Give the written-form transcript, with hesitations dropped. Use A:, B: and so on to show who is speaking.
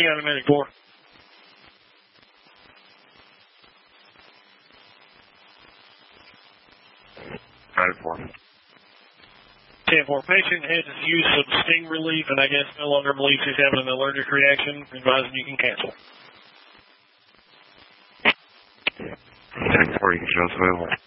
A: Hang on a minute, 4.
B: 94.
A: 10-4. Patient has use of sting relief and I guess no longer believes he's having an allergic reaction. Advising you can cancel.
B: 10-4, you can show us available.